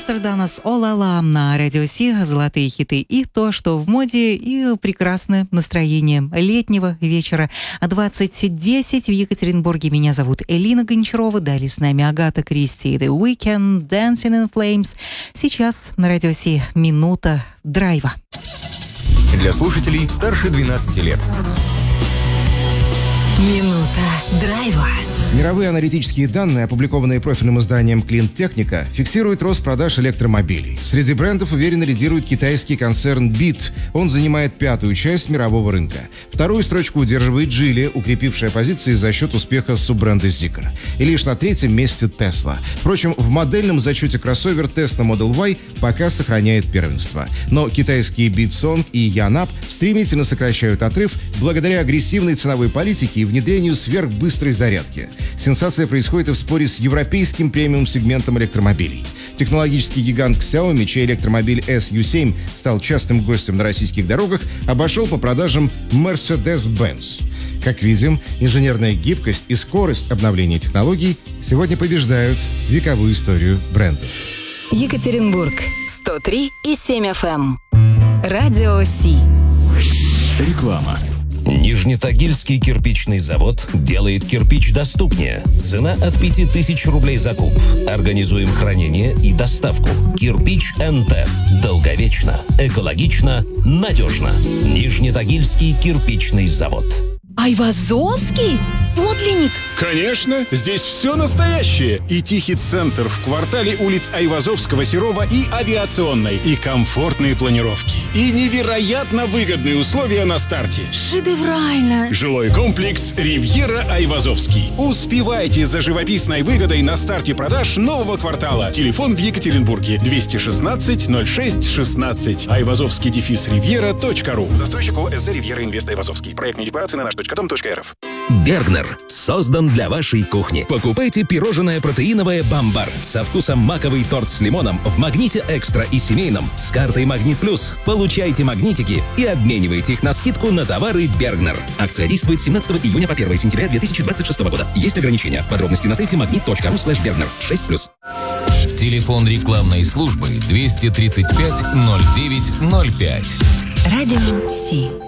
Мистер Данас Олала на Радио Си, золотые хиты и то, что в моде, и прекрасное настроение летнего вечера. 20:10 в Екатеринбурге. Меня зовут Элина Гончарова. Далее с нами Агата Кристи, The Weeknd, Dancing in Flames. Сейчас на Радио Си минута драйва. Для слушателей старше 12 лет. Минута драйва. Мировые аналитические данные, опубликованные профильным изданием Клинтехника, фиксируют рост продаж электромобилей. Среди брендов уверенно лидирует китайский концерн BYD. Он занимает 5-ю часть мирового рынка. 2-ю строчку удерживает Geely, укрепившая позиции за счет успеха суббренда Zeekr. И лишь на 3-м месте Tesla. Впрочем, в модельном зачете кроссовер Tesla Model Y пока сохраняет первенство. Но китайские Bitsong и Yanap стремительно сокращают отрыв благодаря агрессивной ценовой политике и внедрению сверхбыстрой зарядки. Сенсация происходит и в споре с европейским премиум-сегментом электромобилей. Технологический гигант Xiaomi, чей электромобиль SU7 стал частым гостем на российских дорогах, обошел по продажам Mercedes-Benz. Как видим, инженерная гибкость и скорость обновления технологий сегодня побеждают вековую историю бренда. Екатеринбург, 103,7 FM. Радио Си. Реклама. Нижнетагильский кирпичный завод делает кирпич доступнее. Цена от 5000 рублей за куб. Организуем хранение и доставку. Кирпич НТ. Долговечно, экологично, надежно. Нижнетагильский кирпичный завод. Айвазовский? Подлинник? Конечно, здесь все настоящее. И тихий центр в квартале улиц Айвазовского, Серова и Авиационной. И комфортные планировки. И невероятно выгодные условия на старте. Шедеврально. Жилой комплекс «Ривьера Айвазовский». Успевайте за живописной выгодой на старте продаж нового квартала. Телефон в Екатеринбурге 216 06 16. Айвазовский-ривьера.ру. Застройщик ОСЗ «Ривьера Инвест Айвазовский». Проектные декларации на наш.дом.рф. Бергнер создан для вашей кухни. Покупайте пирожное протеиновое «Бамбар» со вкусом маковый торт с лимоном в «Магните Экстра» и семейном с картой «Магнит Плюс». Получайте магнитики и обменивайте их на скидку на товары Бергнер. Акция действует с 17 июня по 1 сентября 2026 года. Есть ограничения. Подробности на сайте magnit.ru/Бергнер. 6+. Телефон рекламной службы 235 09 05. Радио Си.